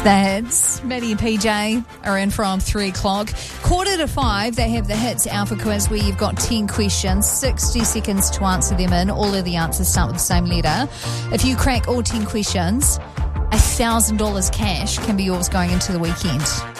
That's Maddie and PJ are in from 3 o'clock. 4:45, they have the Hits Alpha Quiz where you've got 10 questions, 60 seconds to answer them in. All of the answers start with the same letter. If you crack all 10 questions, $1,000 cash can be yours going into the weekend.